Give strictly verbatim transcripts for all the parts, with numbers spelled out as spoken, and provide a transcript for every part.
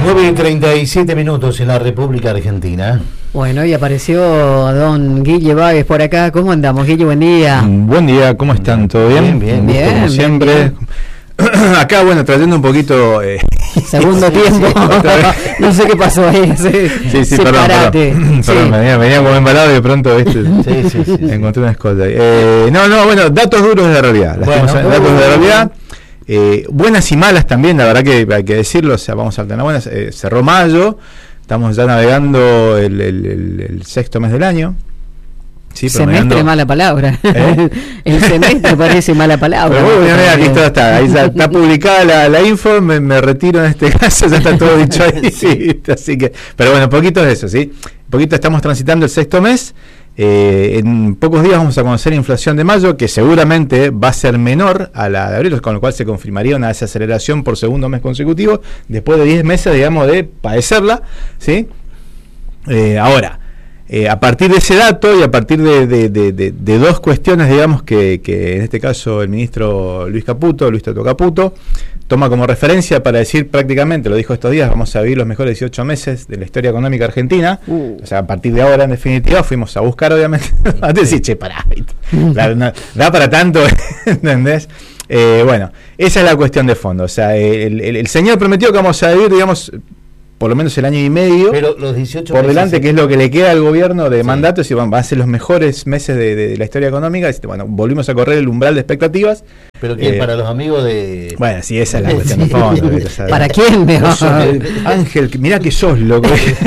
nueve y treinta y siete minutos en la República Argentina. Bueno, y apareció don Guille Báguez por acá. ¿Cómo andamos, Guille? Buen día. Buen día, ¿cómo están? ¿Todo bien? Bien, bien, bien como bien, siempre. bien. Acá, bueno, trayendo un poquito... Eh, Segundo sí, tiempo. Sí, no sé qué pasó ahí. Se, sí, sí, perdón, perdón, sí. perdón, venía, venía como embalado y de pronto, ¿viste? Sí, sí, sí, sí. Encontré una escolta. Eh, no, no, bueno, datos duros de la realidad. Las Bueno, cosas, datos de la realidad. Eh, buenas y malas también, la verdad que hay que decirlo, o sea, vamos a alternar buenas. Eh, cerró mayo, estamos ya navegando el, el, el, el sexto mes del año. Sí, semestre, mala palabra. ¿Eh? El semestre parece mala palabra. Pero bueno, mira, aquí todo está, ahí ya está publicada la, la info, me, me retiro en este caso, ya está todo dicho ahí, sí, así que, pero bueno, poquito de eso, ¿sí? Poquito estamos transitando el sexto mes. Eh, en pocos días vamos a conocer la inflación de mayo, que seguramente va a ser menor a la de abril, con lo cual se confirmaría una desaceleración por segundo mes consecutivo, después de diez meses, digamos, de padecerla, ¿sí? Eh, ahora, eh, a partir de ese dato y a partir de, de, de, de, de dos cuestiones, digamos, que, que en este caso el ministro Luis Caputo, Luis Tato Caputo, toma como referencia para decir prácticamente, lo dijo estos días, vamos a vivir los mejores dieciocho meses de la historia económica argentina. Uh. O sea, a partir de ahora, en definitiva, fuimos a buscar, obviamente, a decir, che, pará, da, no, da para tanto, ¿entendés? Eh, bueno, esa es la cuestión de fondo. O sea, el, el, el señor prometió que vamos a vivir, digamos, por lo menos el año y medio, pero los dieciocho por delante, meses, que es lo que le queda al gobierno de sí. mandato, y bueno, van a ser los mejores meses de, de, de la historia económica. Y, bueno, volvimos a correr el umbral de expectaatitas. Pero que eh, para los amigos de... Bueno, sí, esa es la cuestión sí. de fondo. ¿Viste? O sea, ¿Para quién mejor? Ángel, mirá que sos loco.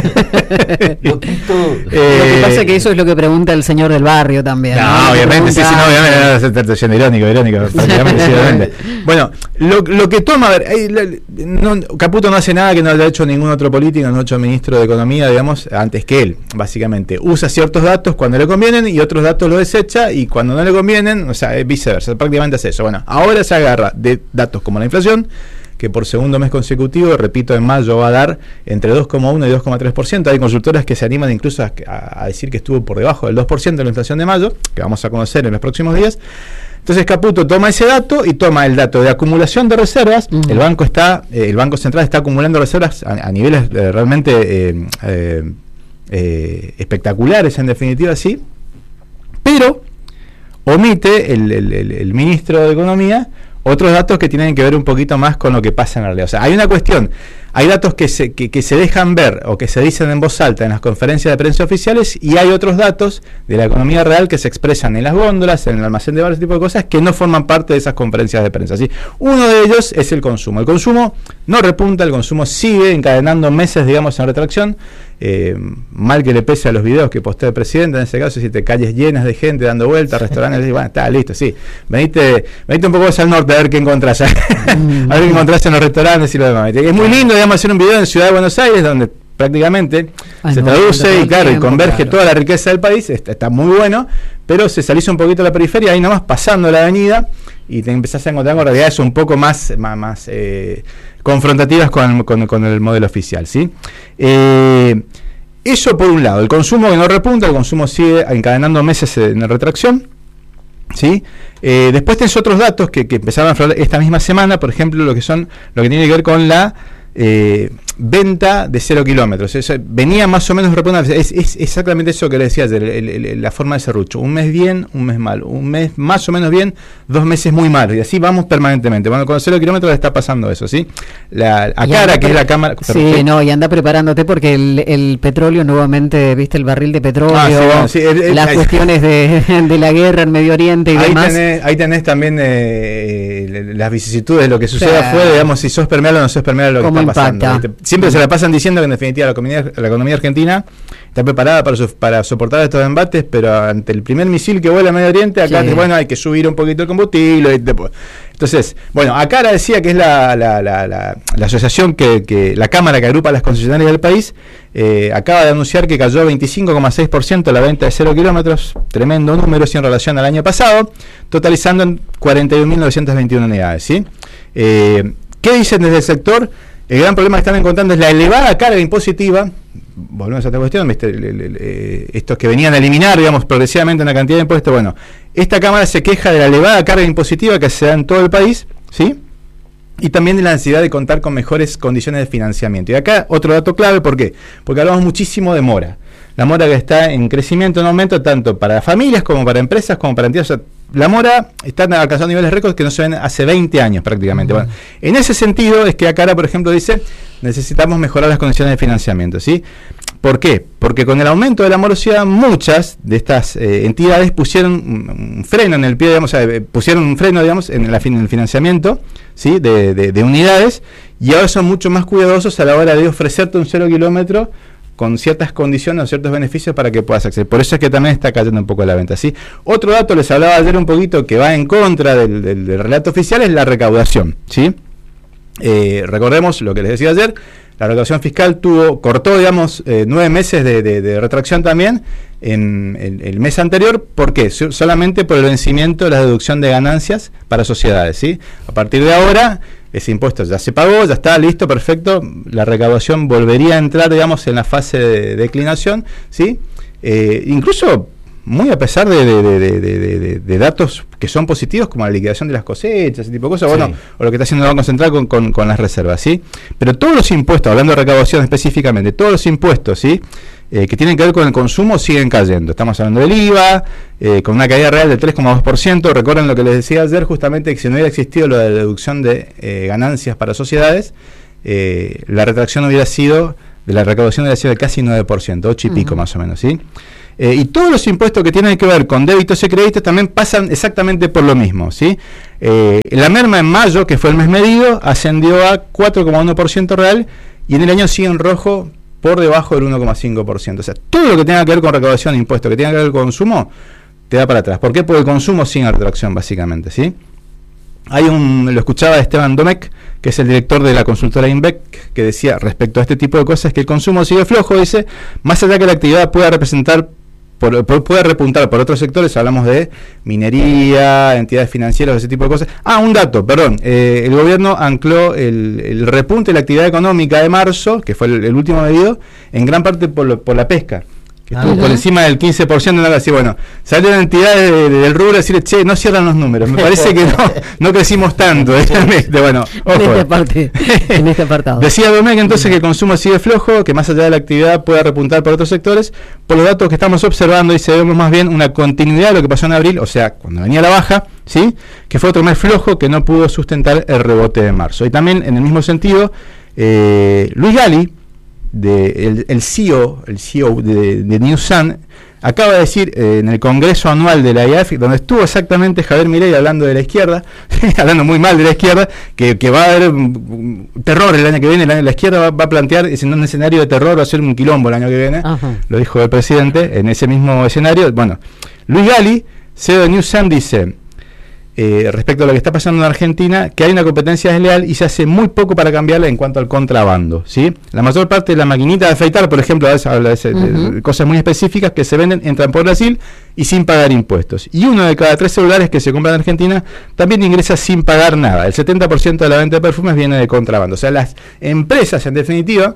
Loquito. Eh, Lo que pasa es que eso es lo que pregunta el señor del barrio también. No, ¿no? obviamente, sí, sí, no, obviamente, no, no, siendo irónico, irónico, prácticamente, sí, obviamente. Bueno, lo, lo que toma, a ver, eh, la, no, Caputo no hace nada que no haya hecho ningún otro político, no ha hecho ministro de Economía, digamos, antes que él, básicamente. Usa ciertos datos cuando le convienen y otros datos los desecha, y cuando no le convienen, o sea, es viceversa, prácticamente es eso. Bueno, ahora se agarra de datos como la inflación, que por segundo mes consecutivo, repito, en mayo va a dar entre dos coma uno y dos coma tres por ciento. Hay consultoras que se animan incluso a, a, a decir que estuvo por debajo del dos por ciento de la inflación de mayo, que vamos a conocer en los próximos días. Entonces Caputo toma ese dato y toma el dato de acumulación de reservas. Uh-huh. El banco está, eh, el Banco Central está acumulando reservas a, a niveles eh, realmente eh, eh, eh, espectaculares, en definitiva, sí, pero omite el, el, el, el ministro de Economía otros datos que tienen que ver un poquito más con lo que pasa en la realidad. O sea, hay una cuestión, hay datos que se, que, que se dejan ver o que se dicen en voz alta en las conferencias de prensa oficiales, y hay otros datos de la economía real que se expresan en las góndolas, en el almacén de varios tipos de cosas, que no forman parte de esas conferencias de prensa, ¿sí? Uno de ellos es el consumo. El consumo no repunta, el consumo sigue encadenando meses, digamos, en retracción. Eh, mal que le pese a los videos que postea el presidente, en ese caso, si te calles llenas de gente dando vueltas, restaurantes, y bueno, está listo, sí. Venite, venite un poco más al norte a ver qué encontrás, a ver qué encontrás en los restaurantes y lo demás. Es muy lindo, digamos, hacer un video en Ciudad de Buenos Aires, donde prácticamente Ay, se no, traduce y claro, tiempo, y converge claro. toda la riqueza del país, está, está muy bueno, pero se saliza un poquito a la periferia, ahí nomás pasando la avenida, y te empezás a encontrar con realidades un poco más, más, más eh, confrontativas con, con, con el modelo oficial, ¿sí? Eh, eso por un lado, el consumo que no repunta, el consumo sigue encadenando meses en retracción, ¿sí? Eh, después tenés otros datos que, que empezaron a aflorar esta misma semana, por ejemplo, lo que son, lo que tiene que ver con la Eh, venta de cero kilómetros. Eso venía más o menos repuntando. Es, es exactamente eso que le decía ayer, el, el, el, la forma de serrucho. Un mes bien, un mes mal. Un mes más o menos bien, dos meses muy malos. Y así vamos permanentemente. Bueno, con cero kilómetros le está pasando eso, ¿sí? La Acara, que es la cámara. Sí, perdón, no, y anda preparándote porque el, el petróleo nuevamente, viste, el barril de petróleo, ah, sí, bueno, sí, el, el, las el, cuestiones de, de la guerra en Medio Oriente y ahí demás. Tenés, ahí tenés también eh, las vicisitudes de lo que sucede claro. afuera, digamos, si sos permeable o no sos permeable a lo que está pasando. ¿Viste? Siempre se la pasan diciendo que en definitiva la economía, la economía argentina está preparada para, su, para soportar estos embates, pero ante el primer misil que vuela a Medio Oriente, acá sí. te, bueno, hay que subir un poquito el combustible. Y después. Entonces, bueno, Acara decía que es la, la, la, la, la asociación, que, que la cámara que agrupa a las concesionarias del país, eh, acaba de anunciar que cayó veinticinco coma seis por ciento la venta de cero kilómetros, tremendo número en relación al año pasado, totalizando en cuarenta y un mil novecientas veintiuna unidades, ¿sí? Eh, ¿Qué dicen desde el sector? El gran problema que están encontrando es la elevada carga impositiva. Volvemos a esta cuestión, ¿viste? El, el, el, eh, estos que venían a eliminar, digamos, progresivamente una cantidad de impuestos. Bueno, esta Cámara se queja de la elevada carga impositiva que se da en todo el país, ¿sí? y también de la necesidad de contar con mejores condiciones de financiamiento. Y acá otro dato clave, ¿por qué? Porque hablamos muchísimo de mora. La mora que está en crecimiento, en aumento, tanto para familias como para empresas, como para entidades. O sea, la mora está alcanzando niveles récords que no se ven hace veinte años prácticamente. Uh-huh. Bueno, en ese sentido es que acá, por ejemplo, dice, necesitamos mejorar las condiciones de financiamiento, ¿sí? ¿Por qué? Porque con el aumento de la morosidad, muchas de estas eh, entidades pusieron un, un freno en el pie, digamos, o sea, pusieron un freno, digamos, en, la, en el financiamiento, ¿sí? de, de, de unidades, y ahora son mucho más cuidadosos a la hora de ofrecerte un cero kilómetro con ciertas condiciones o ciertos beneficios para que puedas acceder. Por eso es que también está cayendo un poco la venta, ¿sí? Otro dato, les hablaba ayer un poquito, que va en contra del, del, del relato oficial, es la recaudación, ¿sí? Eh, recordemos lo que les decía ayer. La recaudación fiscal tuvo, cortó, digamos, eh, nueve meses de, de, de retracción también en, en el mes anterior. ¿Por qué? Solamente por el vencimiento de la deducción de ganancias para sociedades, ¿sí? A partir de ahora, ese impuesto ya se pagó, ya está listo, perfecto. La recaudación volvería a entrar, digamos, en la fase de declinación, ¿sí? Eh, incluso muy a pesar de, de, de, de, de, de, de datos que son positivos, como la liquidación de las cosechas, ese tipo de cosas, sí. Bueno, o lo que está haciendo el Banco Central con, con, con las reservas, ¿sí? Pero todos los impuestos, hablando de recaudación específicamente, todos los impuestos, ¿sí? Eh, que tienen que ver con el consumo siguen cayendo. Estamos hablando del I V A, eh, con una caída real del tres coma dos por ciento. Recuerden lo que les decía ayer, justamente, que si no hubiera existido lo de la deducción de eh, ganancias para sociedades, eh, la retracción hubiera sido, de la recaudación hubiera sido de casi nueve por ciento, ocho y uh-huh. pico más o menos, ¿sí? Eh, y todos los impuestos que tienen que ver con débitos y créditos también pasan exactamente por lo mismo, ¿sí? Eh, la merma en mayo, que fue el mes medido, ascendió a cuatro coma uno por ciento real, y en el año sigue en rojo por debajo del uno coma cinco por ciento. O sea, todo lo que tenga que ver con recaudación de impuestos, que tenga que ver con consumo, te da para atrás. ¿Por qué? Porque el consumo sigue en retracción, básicamente, ¿sí? Hay un, lo escuchaba Esteban Domecq, que es el director de la consultora INVEC, que decía respecto a este tipo de cosas que el consumo sigue flojo, dice, más allá que la actividad pueda representar, por, por, puede repuntar por otros sectores, hablamos de minería, entidades financieras, ese tipo de cosas. Ah, un dato, perdón, eh, el gobierno ancló el, el repunte de la actividad económica de marzo, que fue el, el último medido, en gran parte por, lo, por la pesca, que estuvo por encima del quince por ciento, nada así. Bueno, salió la entidad de, de, del rubro a decirle, che, no cierran los números, me parece que no, no crecimos tanto. de, bueno, ojo. En, esta parte, en este apartado. Decía Domecq entonces que el consumo sigue flojo, que más allá de la actividad pueda repuntar por otros sectores, por los datos que estamos observando, y se vemos más bien una continuidad de lo que pasó en abril, o sea, cuando venía la baja, ¿sí? Que fue otro mes flojo que no pudo sustentar el rebote de marzo. Y también, en el mismo sentido, eh, Luis Gali, de, el, el C E O, el C E O de, de New Sun, acaba de decir eh, en el Congreso Anual de la I A F, donde estuvo exactamente Javier Milei hablando de la izquierda, hablando muy mal de la izquierda, que, que va a haber um, terror el año que viene, la, la izquierda va, va a plantear, en un escenario de terror, va a ser un quilombo el año que viene. Ajá. Lo dijo el presidente en ese mismo escenario. Bueno, Luis Gali, C E O de New Sun, dice, Eh, respecto a lo que está pasando en Argentina, que hay una competencia desleal y se hace muy poco para cambiarla en cuanto al contrabando, ¿sí? La mayor parte de la maquinita de afeitar, por ejemplo, a veces habla de, ese, uh-huh. de cosas muy específicas que se venden, entran por Brasil y sin pagar impuestos. Y uno de cada tres celulares que se compran en Argentina también ingresa sin pagar nada. El setenta por ciento de la venta de perfumes viene de contrabando. O sea, las empresas, en definitiva,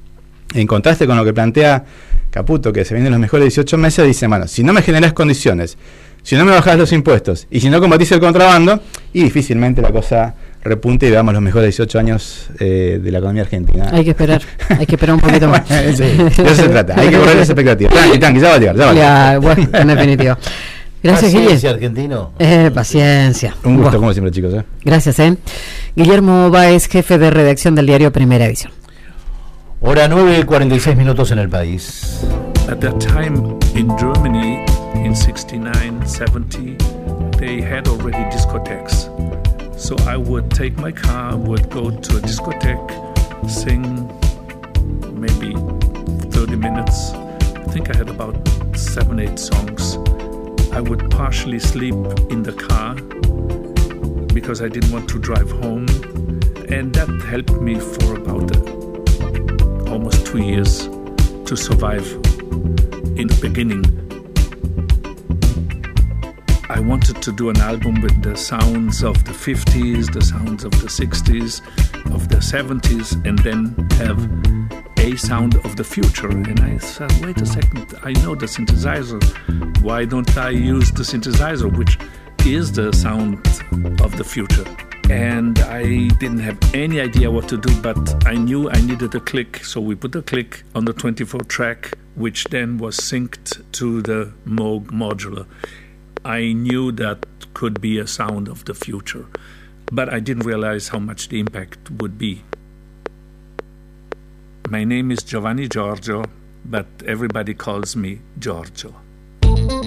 en contraste con lo que plantea Caputo, que se vienen los mejores dieciocho meses, dicen, bueno, si no me generás condiciones, si no me bajás los impuestos y si no combatís el contrabando, y difícilmente la cosa repunte y veamos los mejores dieciocho años eh, de la economía argentina. Hay que esperar, hay que esperar un poquito más. Sí, de eso se trata, hay que correr las expectativas. Tranqui, tranqui, ya va a llegar, ya va a llegar. Ya, bueno, en definitiva. Gracias, Guille. Paciencia, argentino. Eh, paciencia. Un gusto, bueno, como siempre, chicos. ¿eh? Gracias, eh. Guillermo Báez, jefe de redacción del diario Primera Edición. Hora nueve y cuarenta y seis minutos en el país. At that time in Germany, in sixty-nine, seventy, they had already discotheques. So I would take my car, would go to a discotheque, sing maybe thirty minutes. I think I had about seven, eight songs. I would partially sleep in the car because I didn't want to drive home. And that helped me for about uh, almost two years to survive in the beginning. I wanted to do an album with the sounds of the fifties, the sounds of the sixties, of the seventies, and then have a sound of the future. And I said, wait a second, I know the synthesizer. Why don't I use the synthesizer, which is the sound of the future? and I didn't have any idea what to do, but I knew I needed a click, so we put a click on the twenty-four track, which then was synced to the Moog modular. I knew that could be a sound of the future, but I didn't realize how much the impact would be. My name is Giovanni Giorgio, but everybody calls me Giorgio.